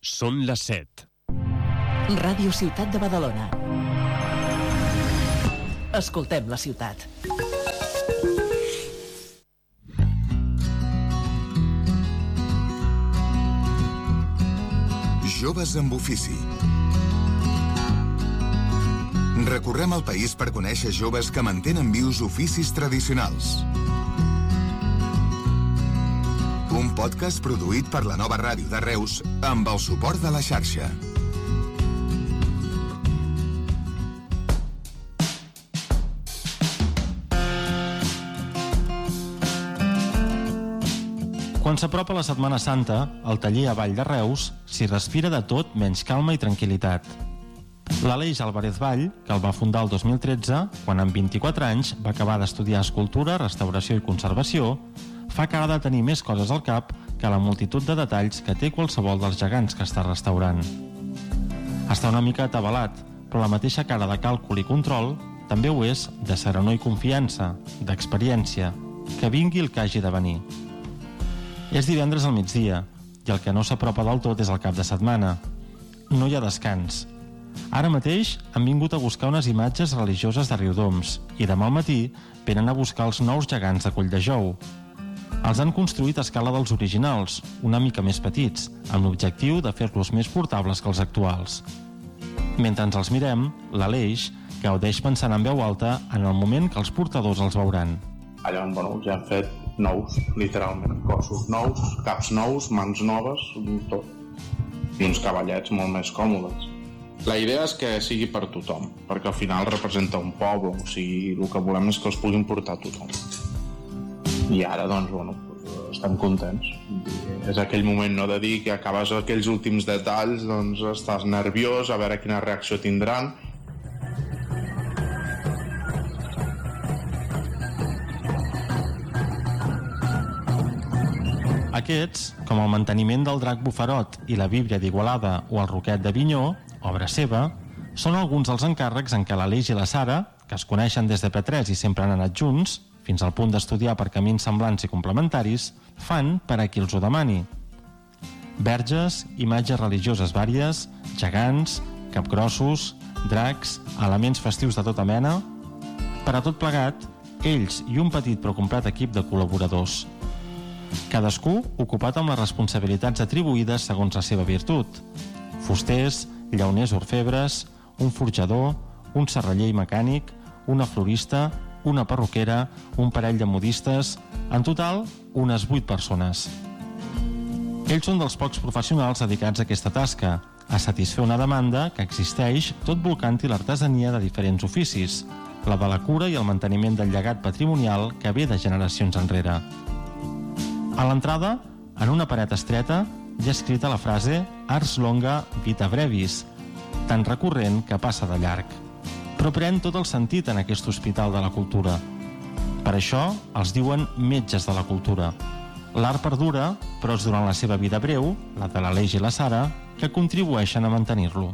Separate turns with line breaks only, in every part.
Són les 7.
Ràdio Ciutat de Badalona. Escoltem la ciutat.
Joves amb ofici. Recorrem el país per conèixer joves que mantenen vius oficis tradicionals. Un podcast produït per la Nova Ràdio de Reus amb el suport de la xarxa.
Quan s'apropa la Setmana Santa, al taller a Vall de Reus s'hi respira de tot menys calma i tranquil·litat. L'Aleix Álvarez Vall, que el va fundar el 2013, quan amb 24 anys va acabar d'estudiar escultura, restauració i conservació, fa cara de tenir més coses al cap que la multitud de detalls que té qualsevol dels gegants que està restaurant. Està una mica atabalat, però la mateixa cara de càlcul i control també ho és de serenor i confiança, d'experiència, que vingui el que hagi de venir. És divendres al migdia, i el que no s'apropa del tot és el cap de setmana. No hi ha descans. Ara mateix han vingut a buscar unes imatges religioses de Riudoms, i demà al matí venen a buscar els nous gegants de Colldejou. Els han construït a escala dels originals, una mica més petits, amb l'objectiu de fer-los més portables que els actuals. Mentre ens els mirem, l'Aleix gaudeix pensant en veu alta en el moment que els portadors els veuran.
Allà on ja han fet nous, literalment, cossos nous, caps nous, mans noves, tot. I uns cavallets molt més còmodes. La idea és que sigui per tothom, perquè al final representa un poble, o sigui, el que volem és que els puguin portar tothom. I ara, estem contents. És aquell moment, no?, de dir que acabes aquells últims detalls, doncs estàs nerviós, a veure quina reacció tindran.
Aquests, com el manteniment del drac bufarot i la víbria d'Igualada o el roquet d'Avinyó, obra seva, són alguns dels encàrrecs en què l'Aleix i la Sara, que es coneixen des de P3 i sempre han anat junts, fins al punt d'estudiar per camins semblants i complementaris, fan per a qui els ho demani. Verges, imatges religioses vàries, gegants, capgrossos, dracs, elements festius de tota mena. Per a tot plegat, ells i un petit però complet equip de col·laboradors. Cadascú ocupat amb les responsabilitats atribuïdes segons la seva virtut. Fusters, llauners orfebres, un forjador, un serraller i mecànic, una florista, una perruquera, un parell de modistes, en total, unes 8 persones. Ells són dels pocs professionals dedicats a aquesta tasca, a satisfer una demanda que existeix tot volcant-hi l'artesania de diferents oficis, la de la cura i el manteniment del llegat patrimonial que ve de generacions enrere. A l'entrada, en una paret estreta, hi ha escrita la frase Ars longa vita brevis, tan recurrent que passa de llarg. Però pren tot el sentit en aquest hospital de la cultura. Per això els diuen metges de la cultura. L'art perdura, però és durant la seva vida breu, la de l'Aleix i la Sara, que contribueixen a mantenir-lo.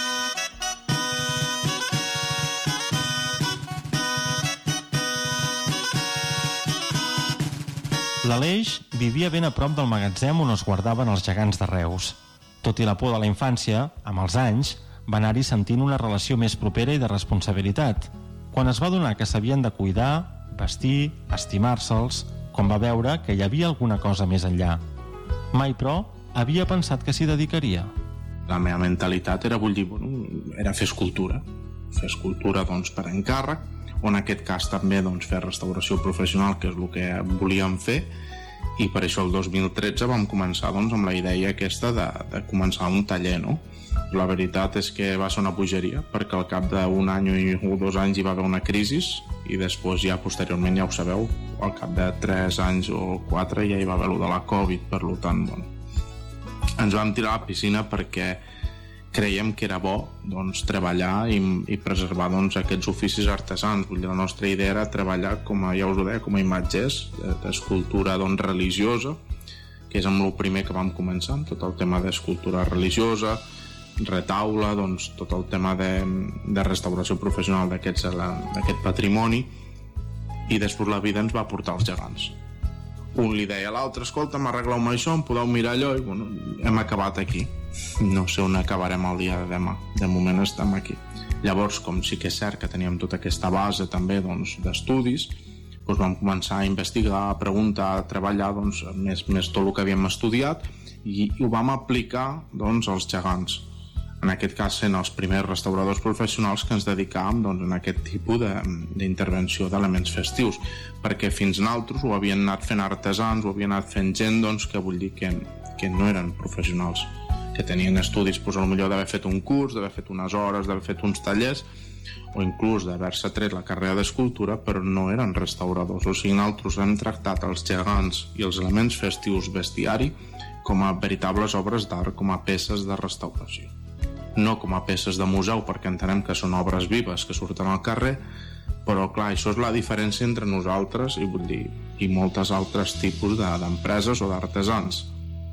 L'Aleix vivia ben a prop del magatzem on es guardaven els gegants de Reus. Tot i la por de la infància, amb els anys, va anar-hi sentint una relació més propera i de responsabilitat. Quan es va adonar que s'havien de cuidar, vestir, estimar-se'ls, quan va veure que hi havia alguna cosa més enllà. Mai, però, havia pensat que s'hi dedicaria.
La meva mentalitat era, era fer escultura. Fer escultura, per encàrrec, o en aquest cas també fer restauració professional, que és el que volíem fer, i per això el 2013 vam començar amb la idea aquesta de començar un taller, no? La veritat és que va ser una bogeria, perquè al cap d'un any o 2 anys hi va haver una crisi, i després ja posteriorment, ja ho sabeu, al cap de 3 anys o 4 ja hi va haver de la Covid, per tant, ens vam tirar a la piscina perquè creiem que era bo treballar i preservar aquests oficis artesans. La nostra idea era treballar, ja us ho deia, com a imatgers d'escultura religiosa, que és amb el primer que vam començar, amb tot el tema d'escultura religiosa, retaule, tot el tema de restauració professional d'aquest patrimoni, i després la vida ens va portar els gegants. un li deia a l'altre, escolta, m'arregleu-me això, em podeu mirar allò, i bueno, hem acabat aquí. No sé on acabarem el dia de demà, de moment estem aquí. Llavors, com sí que és cert que teníem tota aquesta base també d'estudis, doncs vam començar a investigar, a preguntar, a treballar més tot el que havíem estudiat, i ho vam aplicar als gegants. En aquest cas sent els primers restauradors professionals que ens dedicàvem en aquest tipus d'intervenció d'elements festius, perquè fins nosaltres ho havien anat fent artesans, ho havien anat fent gent que vull dir que no eren professionals, que tenien estudis potser d'haver fet un curs, d'haver fet unes hores, d'haver fet uns tallers, o inclús d'haver-se tret la carrera d'escultura, però no eren restauradors. O sigui, nosaltres hem tractat els gegants i els elements festius bestiari com a veritables obres d'art, com a peces de restauració. No com a peces de museu, perquè entenem que són obres vives que surten al carrer, però clar, això és la diferència entre nosaltres i moltes altres tipus d'empreses o d'artesans.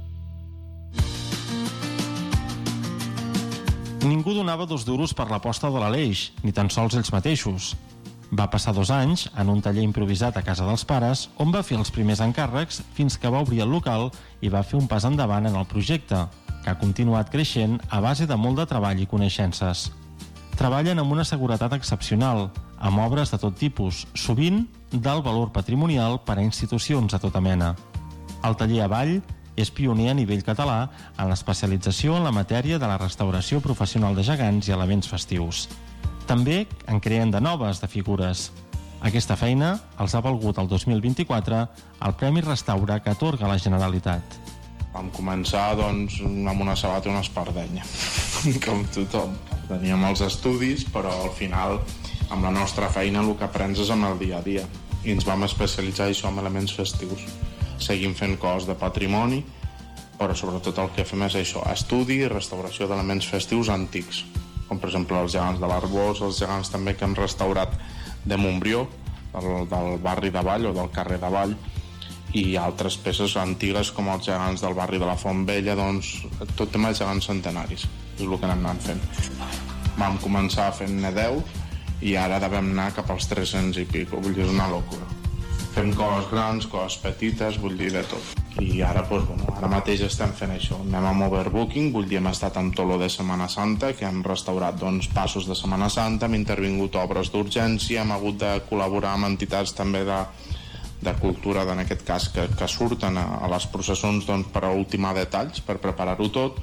Ningú donava 2 duros per l'aposta de l'Aleix, ni tan sols ells mateixos. Va passar 2 anys en un taller improvisat a casa dels pares, on va fer els primers encàrrecs fins que va obrir el local i va fer un pas endavant en el projecte, que ha continuat creixent a base de molt de treball i coneixences. Treballen amb una seguretat excepcional, amb obres de tot tipus, sovint d'alt valor patrimonial per a institucions de tota mena. El taller Avall és pioner a nivell català en l'especialització en la matèria de la restauració professional de gegants i elements festius. També en creen de noves, de figures. Aquesta feina els ha valgut el 2024 el Premi Restaura que atorga la Generalitat.
Vam començar amb una sabata i una espardenya, com tothom. Teníem els estudis, però al final amb la nostra feina el que aprens és en el dia a dia, i ens vam especialitzar això en elements festius. Seguim fent coses de patrimoni, però sobretot el que fem és això, estudi i restauració d'elements festius antics, com per exemple els gegants de l'Arbós, els gegants també que hem restaurat de Montbrió, del barri de Vall o del carrer de Vall, i altres peces antigues com els gegants del barri de la Font Vella, tot tema de gegants centenaris, és el que anem anant fent. Vam començar fent-ne 10 i ara devem anar cap als 300 i pico, vull dir, és una locura. Fem coses grans, coses petites, vull dir, de tot. I ara, ara mateix estem fent això, anem amb overbooking, vull dir, hem estat amb tot lo de Setmana Santa, que hem restaurat passos de Setmana Santa, hem intervingut obres d'urgència, hem hagut de col·laborar amb entitats també de cultura, en aquest cas, que surten a les processons per ultimar detalls, per preparar-ho tot,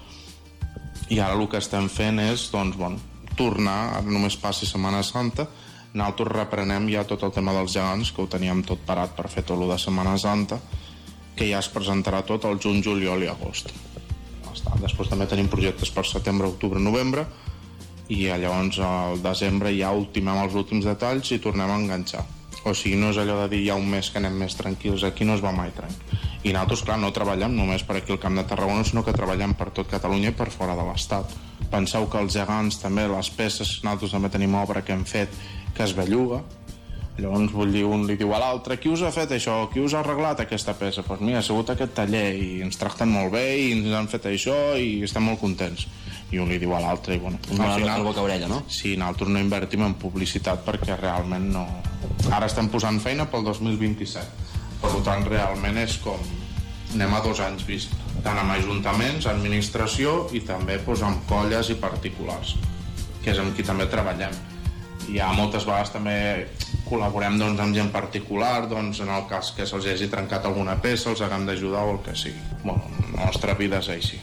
i ara el que estem fent és tornar, ara només passi Setmana Santa, nosaltres reprenem ja tot el tema dels gegants, que ho teníem tot parat per fer tot el de Setmana Santa, que ja es presentarà tot el juny, juliol i agost. Després també tenim projectes per setembre, octubre, novembre, i llavors al desembre ja ultimem els últims detalls i tornem a enganxar. O sigui, no és allò de dir ja un mes que anem més tranquils, aquí no es va mai tranquil. I nosaltres, clar, no treballem només per aquí al Camp de Tarragona, sinó que treballem per tot Catalunya i per fora de l'Estat. Penseu que els gegants també, les peces, nosaltres també tenim obra que hem fet que es belluga, llavors vull dir, un li diu a l'altre, qui us ha fet això, qui us ha arreglat aquesta peça? Doncs mira, ha sigut aquest taller i ens tracten molt bé i ens han fet això i estem molt contents. I un li diu a l'altre i bueno,
al final boca orella, no?
Sí, nosaltres no invertim en publicitat perquè realment no. Ara estem posant feina pel 2027, per tant realment és com anem a 2 anys vist, tant amb ajuntaments, administració i també amb colles i particulars, que és amb qui també treballem. I ja moltes vegades també col·laborem amb gent particular, en el cas que se'ls hagi trencat alguna peça, els haguem d'ajudar o el que sigui. Bueno, la nostra vida és així.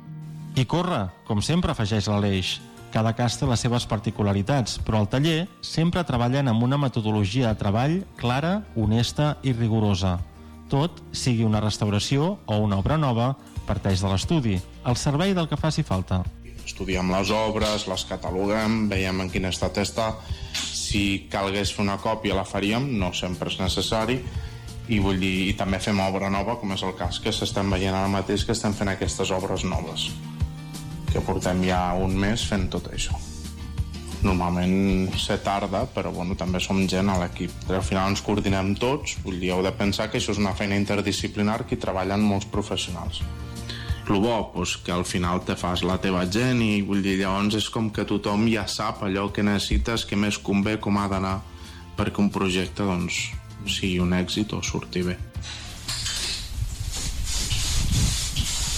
I corre, com sempre afegeix l'Aleix. Cada cas té les seves particularitats, però al taller sempre treballen amb una metodologia de treball clara, honesta i rigorosa. Tot, sigui una restauració o una obra nova, parteix de l'estudi, al servei del que faci falta.
Estudiem les obres, les cataloguem, veiem en quin estat està. Si calgués fer una còpia la faríem, no sempre és necessari, i també fem obra nova, com és el cas que s'estan veient ara mateix, que estem fent aquestes obres noves, que portem ja un mes fent tot això. Normalment se tarda, però també som gent a l'equip. Al final ens coordinem tots, heu de pensar que això és una feina interdisciplinar que hi treballen molts professionals. El bo, que al final te fas la teva gent i llavors és com que tothom ja sap allò que necessites, que més convé, com ha d'anar perquè un projecte sigui un èxit o surti bé.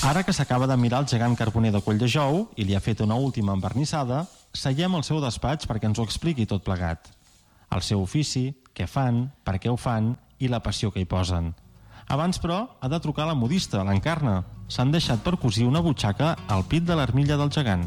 Ara que s'acaba de mirar el gegant carboner de Colldejou i li ha fet una última envernissada, seguem al seu despatx perquè ens ho expliqui tot plegat. El seu ofici, què fan, per què ho fan i la passió que hi posen. Abans, però, ha de trucar la modista, l'Encarna. S'han deixat per cosir una butxaca al pit de l'armilla del gegant.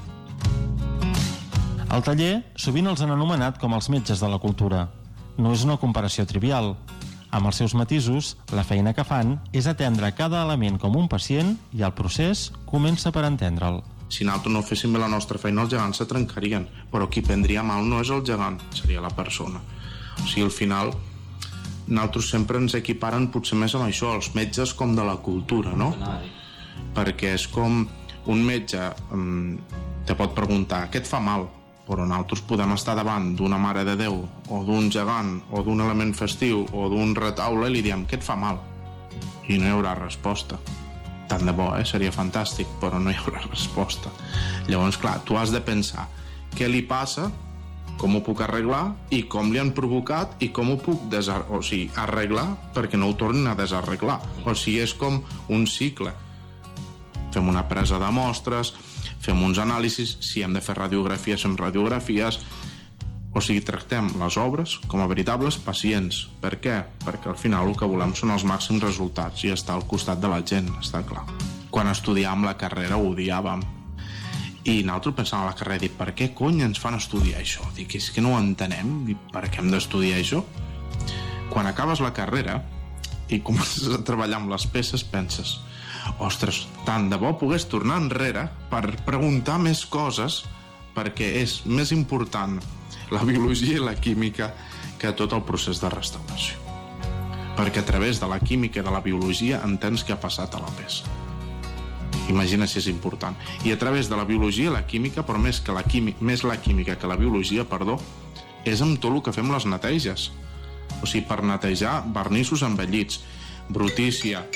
Al taller, sovint els han anomenat com els metges de la cultura. No és una comparació trivial. Amb els seus matisos, la feina que fan és atendre cada element com un pacient i el procés comença per entendre'l.
Si nosaltres no féssim bé la nostra feina, els gegants se trencarien. Però qui prendria mal no és el gegant, seria la persona. O sigui, al final, nosaltres sempre ens equiparen potser més amb això, els metges com de la cultura, no? Perquè és com un metge te pot preguntar, què et fa mal? Però nosaltres podem estar davant d'una mare de Déu o d'un gegant o d'un element festiu o d'un retaule i li diem, què et fa mal? I no hi haurà resposta. Tant de bo, seria fantàstic, però no hi haurà resposta. Llavors, clar, tu has de pensar què li passa, com ho puc arreglar i com li han provocat i com ho puc arreglar perquè no ho tornin a desarreglar. O sigui, és com un cicle. Fem una presa de mostres, fem uns anàlisis, si hem de fer radiografies, fem radiografies. O sigui, tractem les obres com a veritables pacients. Per què? Perquè al final el que volem són els màxims resultats i estar al costat de la gent, està clar. Quan estudiàvem la carrera ho odiàvem. I nosaltres pensàvem a la carrera, per què cony ens fan estudiar això? Dic, és que no ho entenem, per què hem d'estudiar això? Quan acabes la carrera i comences a treballar amb les peces, penses, ostres, tant de bo pogués tornar enrere per preguntar més coses, perquè és més important la biologia i la química que tot el procés de restauració. Perquè a través de la química i de la biologia entens què ha passat a la peça. Imagina si és important. I a través de la biologia i la química, però més la química que la biologia, és amb tot el que fem les neteges. O sigui, per netejar vernissos envellits, brutícia,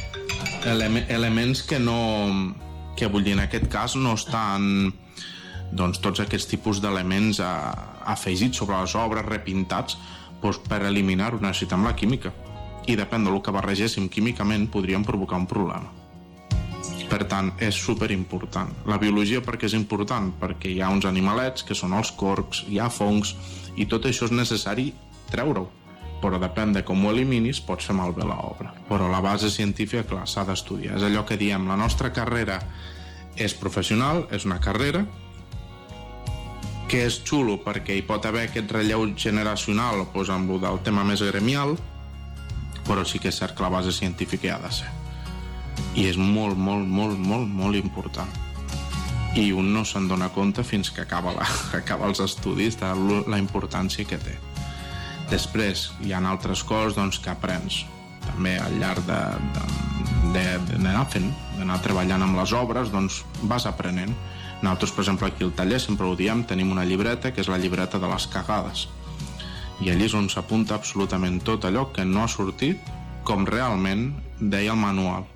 elements que no... que vull dir, en aquest cas no estan tots aquests tipus d'elements afegits sobre les obres, repintats, per eliminar-ho necessitem la química. I depèn del que barregéssim químicament podríem provocar un problema. Per tant, és superimportant. La biologia per què és important? Perquè hi ha uns animalets que són els corcs, hi ha fongs, i tot això és necessari treure-ho. Però depèn de com ho eliminis, pots fer malbé l'obra. Però la base científica, clar, s'ha d'estudiar. És allò que diem, la nostra carrera és professional, és una carrera, que és xulo perquè hi pot haver aquest relleu generacional amb el tema més gremial, però sí que és cert que la base científica hi ha de ser. I és molt, molt, molt, molt, molt important. I un no se'n dona compte fins que acaba els estudis de la importància que té. Després hi ha altres coses que aprens també al llarg d'anar fent, d'anar treballant amb les obres, vas aprenent. Nosaltres, per exemple, aquí al taller sempre ho diem, tenim una llibreta que és la llibreta de les cagades, i allí és on s'apunta absolutament tot allò que no ha sortit com realment deia el manual.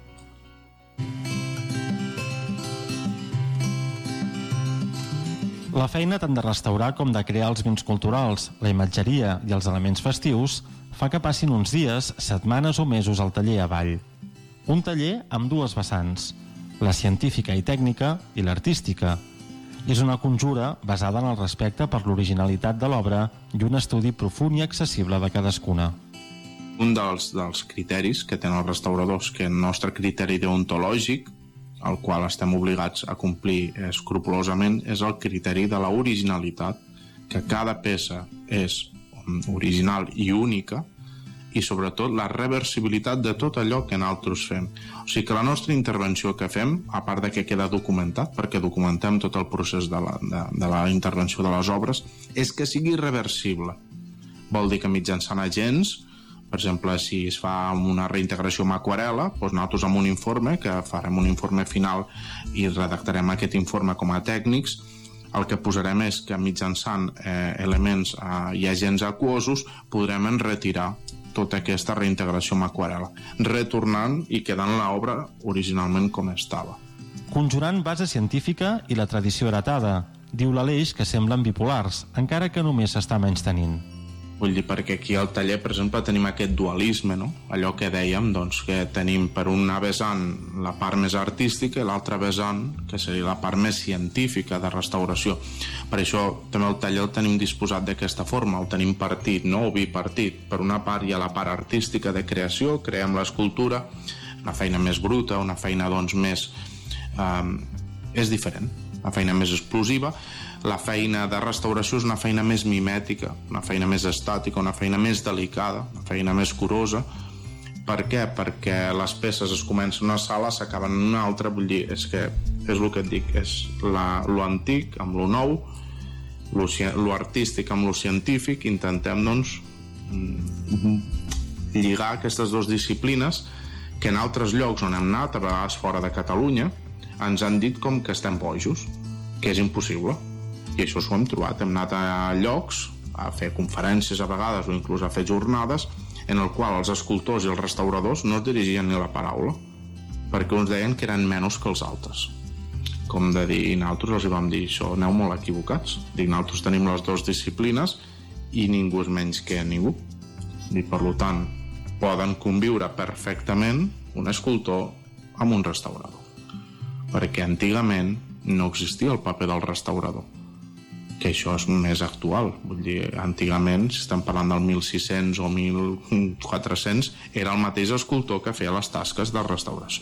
La feina tant de restaurar com de crear els béns culturals, la imatgeria i els elements festius fa que passin uns dies, setmanes o mesos al taller avall. Un taller amb dues vessants, la científica i tècnica i l'artística. És una conjura basada en el respecte per l'originalitat de l'obra i un estudi profund i accessible de cadascuna.
Un dels criteris que tenen els restauradors, que el nostre criteri deontològic, el qual estem obligats a complir escrupolosament, és el criteri de la originalitat, que cada peça és original i única, i sobretot la reversibilitat de tot allò que nosaltres fem. O sigui que la nostra intervenció que fem, a part de que queda documentat, perquè documentem tot el procés de la intervenció de les obres, és que sigui reversible. Vol dir que mitjançant agents, per exemple, si es fa una reintegració amb aquarel·la, nosaltres amb un informe, que farem un informe final i redactarem aquest informe com a tècnics, el que posarem és que mitjançant elements i agents aquosos podrem retirar tota aquesta reintegració amb aquarel·la, retornant i quedant l'obra originalment com estava.
Conjurant base científica i la tradició heretada, diu l'Aleix que semblen bipolars, encara que només s'està menys tenint.
Vull dir, perquè aquí al taller, per exemple, tenim aquest dualisme, no? Allò que dèiem, doncs, que tenim per una vessant la part més artística i l'altra vessant, que seria la part més científica de restauració. Per això també el taller el tenim disposat d'aquesta forma, el tenim partit, no? O bipartit. Per una part hi ha la part artística de creació, creem l'escultura, una feina més bruta, una feina, doncs, més... és diferent, una feina més explosiva. La feina de restauració és una feina més mimètica, una feina més estàtica, una feina més delicada, una feina més curosa. Per què? Perquè les peces es comencen en una sala, s'acaben en una altra. Vull dir, és que és el que et dic, és lo antic amb lo nou, lo artístic amb lo científic. Intentem, doncs, lligar aquestes dues disciplines que en altres llocs on hem anat, a vegades fora de Catalunya, ens han dit com que estem bojos, que és impossible. I això s'ho hem trobat. Hem anat a llocs a fer conferències a vegades o inclús a fer jornades en el qual els escultors i els restauradors no es dirigien ni la paraula, perquè uns deien que eren menys que els altres. Com de dir, nosaltres els vam dir això, aneu molt equivocats. Dic, nosaltres tenim les dues disciplines i ningú és menys que ningú. I per tant, poden conviure perfectament un escultor amb un restaurador. Perquè antigament no existia el paper del restaurador, que això és més actual. Vull dir, antigament, si estem parlant del 1600 o 1400, era el mateix escultor que feia les tasques de restauració.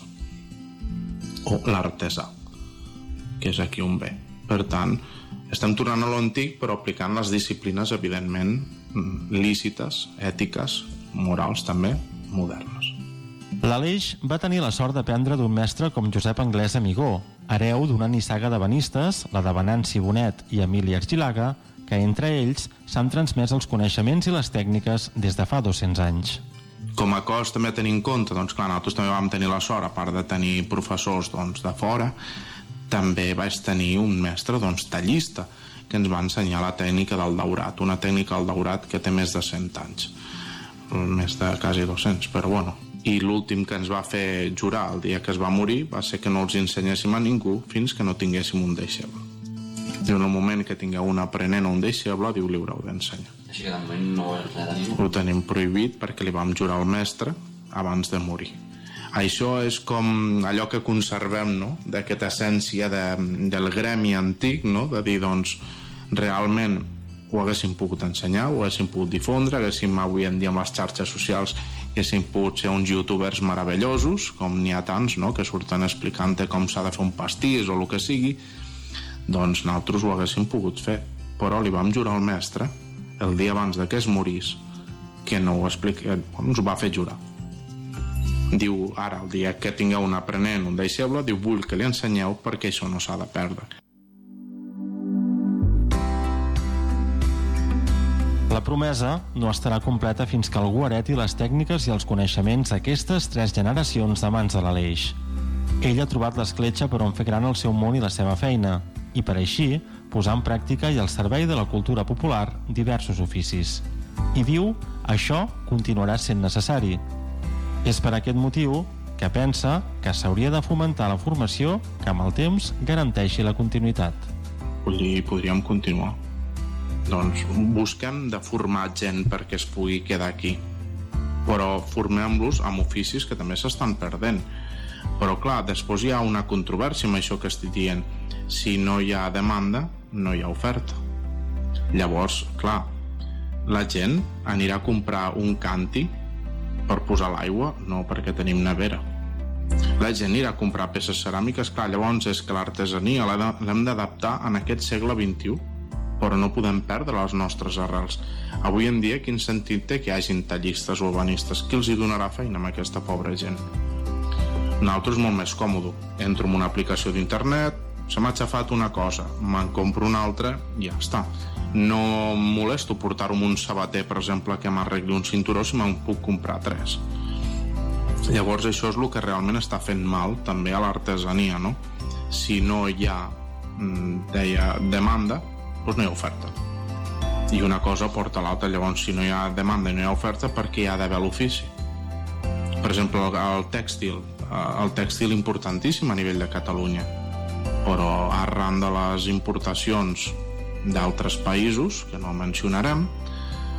O l'artesà, que és aquí on ve. Per tant, estem tornant a l'antic, però aplicant les disciplines, evidentment, lícites, ètiques, morals també, modernes.
L'Aleix va tenir la sort d'aprendre d'un mestre com Josep Anglès Amigó, hereu d'una nissaga d'ebenistes, la de Venanci Bonet i Emili Argilaga, que entre ells s'han transmès els coneixements i les tècniques des de fa 200 anys.
Com a cos també a tenir en compte, doncs clar, nosaltres també vam tenir la sort, a part de tenir professors doncs, de fora, també vaig tenir un mestre tallista, que ens va ensenyar la tècnica del daurat, una tècnica del daurat que té més de 100 anys, més de quasi 200, però bueno. I l'últim que ens va fer jurar el dia que es va morir va ser que no els ensenyéssim a ningú fins que no tinguéssim un deixeble. I en el moment que tingueu un aprenent o un deixeble, diu, li haureu d'ensenyar.
Així que de moment no és res de ningú.
Ho tenim prohibit perquè li vam jurar al mestre abans de morir. Això és com allò que conservem, no?, d'aquesta essència del gremi antic, no?, de dir, doncs, realment ho haguéssim pogut ensenyar, ho haguéssim pogut difondre, haguéssim avui en dia amb les xarxes socials haguéssim pogut ser uns youtubers meravellosos, com n'hi ha tants, no?, que surten explicant com s'ha de fer un pastís o el que sigui. Doncs nosaltres ho haguéssim pogut fer, però li vam jurar al mestre el dia abans de que es morís que no ho expliqui, ens ho va fer jurar. Diu, ara, el dia que tingueu un aprenent, un deixeble, diu, vull que li ensenyeu perquè això no s'ha de perdre.
La promesa no estarà completa fins que algú hereti les tècniques i els coneixements d'aquestes 3 generacions de mans de l'Aleix. Ell ha trobat l'escletxa per on fer gran el seu món i la seva feina, i per així posar en pràctica i al servei de la cultura popular diversos oficis. I diu, això continuarà sent necessari. És per aquest motiu que pensa que s'hauria de fomentar la formació que amb el temps garanteixi la continuïtat.
Vull dir, podríem continuar. Doncs busquem de formar gent perquè es pugui quedar aquí, però formem-los amb oficis que també s'estan perdent. Però clar, després hi ha una controvèrsia amb això que estic dient. Si no hi ha demanda, no hi ha oferta. Llavors, clar, la gent anirà a comprar un canti per posar l'aigua, no perquè tenim nevera. La gent anirà a comprar peces ceràmiques, clar, llavors és que l'artesania l'hem d'adaptar en aquest segle XXI, però no podem perdre les nostres arrels. Avui en dia, quin sentit té que hi hagin tallistes o urbanistes? Qui els hi donarà feina a aquesta pobra gent? Nosaltres molt més còmode. Entro en una aplicació d'internet, se m'ha xafat una cosa, me'n compro una altra i ja està. No em molesto portar-ho amb un sabater, per exemple, que m'arregli un cinturó si me'n puc comprar 3. Llavors això és el que realment està fent mal també a l'artesania, no? Si no hi ha demanda, doncs no hi ha oferta. I una cosa porta a l'altra. Llavors, si no hi ha demanda i no hi ha oferta, per què hi ha d'haver l'ofici? Per exemple, el tèxtil importantíssim a nivell de Catalunya, però arran de les importacions d'altres països, que no mencionarem,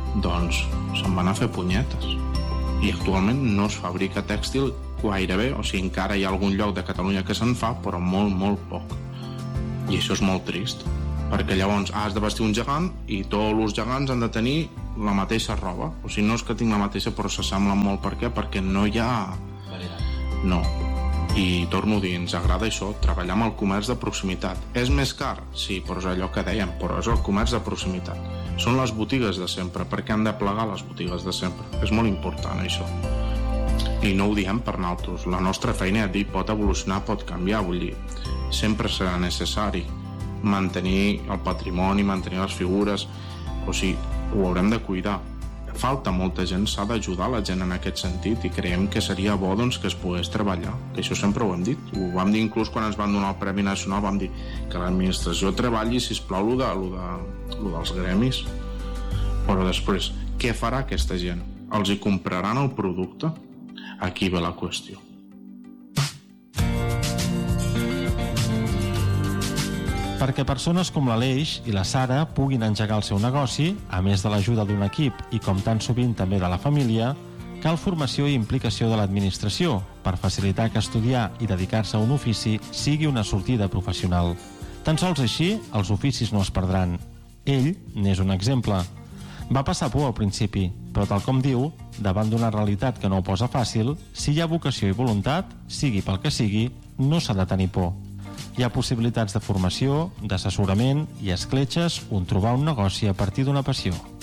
doncs se'n van a fer punyetes. I actualment no es fabrica tèxtil gairebé, o sigui, encara hi ha algun lloc de Catalunya que se'n fa, però molt, molt poc. I això és molt trist, perquè llavors has de vestir un gegant i tots els gegants han de tenir la mateixa roba. O sigui, no és que tinc la mateixa, però s'assemblen molt. Per què? Perquè no hi ha... No. I torno a dir, ens agrada això, treballar amb el comerç de proximitat. És més car? Sí, però és allò que dèiem, però és el comerç de proximitat. Són les botigues de sempre, perquè han de plegar les botigues de sempre. És molt important, això. I no ho diem per nosaltres. La nostra feina, ja et dic, pot evolucionar, pot canviar, vull dir, sempre serà necessari mantenir el patrimoni, mantenir les figures, o sigui, ho haurem de cuidar. Falta molta gent, s'ha d'ajudar la gent en aquest sentit i creiem que seria bo doncs, que es pogués treballar, que això sempre ho hem dit. Ho vam dir inclús quan ens van donar el Premi Nacional, vam dir que l'administració treballi, sisplau, lo dels gremis. Però després, què farà aquesta gent? Els hi compraran el producte? Aquí ve la qüestió.
Perquè persones com l'Aleix i la Sara puguin engegar el seu negoci, a més de l'ajuda d'un equip i com tan sovint també de la família, cal formació i implicació de l'administració per facilitar que estudiar i dedicar-se a un ofici sigui una sortida professional. Tan sols així, els oficis no es perdran. Ell n'és un exemple. Va passar por al principi, però tal com diu, davant d'una realitat que no ho posa fàcil, si hi ha vocació i voluntat, sigui pel que sigui, no s'ha de tenir por. Hi ha possibilitats de formació, d'assessorament i escletxes on trobar un negoci a partir d'una passió.